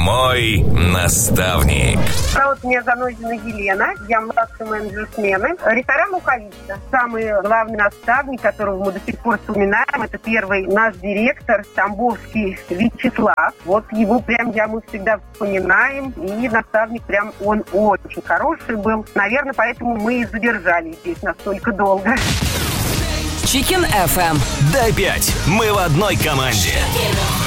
Мой наставник. Зовут меня Занозина Елена, я младший менеджер смены. Ресторан «Луковица». Самый главный наставник, которого мы до сих пор вспоминаем, это первый наш директор Тамбовский Вячеслав. Вот его прям мы всегда вспоминаем. И наставник прям он очень хороший был. Наверное, поэтому мы и задержались здесь настолько долго. Chicken FM. Дай 5. Мы в одной команде.